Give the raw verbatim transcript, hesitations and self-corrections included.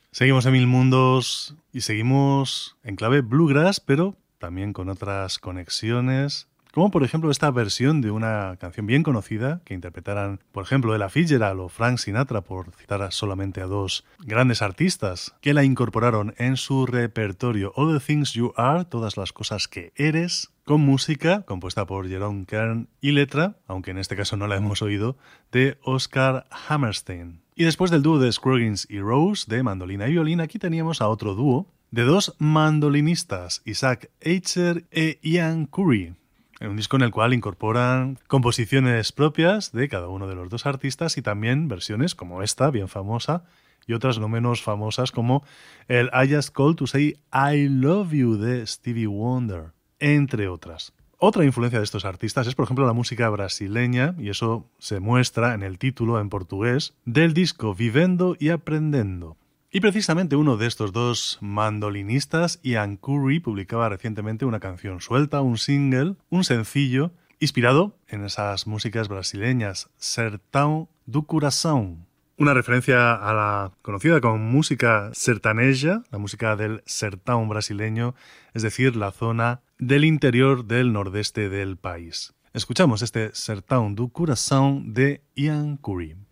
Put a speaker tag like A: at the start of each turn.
A: Seguimos en Mil Mundos y seguimos en clave bluegrass, pero también con otras conexiones, como por ejemplo esta versión de una canción bien conocida que interpretaran, por ejemplo, Ella Fitzgerald o Frank Sinatra, por citar solamente a dos grandes artistas que la incorporaron en su repertorio. All the Things You Are, todas las cosas que eres, con música compuesta por Jerome Kern y letra, aunque en este caso no la hemos oído, de Oscar Hammerstein. Y después del dúo de Scroggins y Rose, de mandolina y violín, aquí teníamos a otro dúo de dos mandolinistas, Isaac Eicher e Ian Curry, en un disco en el cual incorporan composiciones propias de cada uno de los dos artistas y también versiones como esta, bien famosa, y otras no menos famosas como el I Just Called to Say I Love You de Stevie Wonder, entre otras. Otra influencia de estos artistas es, por ejemplo, la música brasileña, y eso se muestra en el título en portugués del disco Vivendo y Aprendendo. Y precisamente uno de estos dos mandolinistas, Ian Curry, publicaba recientemente una canción suelta, un single, un sencillo, inspirado en esas músicas brasileñas, Sertão do Coração. Una referencia a la conocida como música sertaneja, la música del sertão brasileño, es decir, la zona del interior del nordeste del país. Escuchamos este Sertão do Coração de Ian Curry.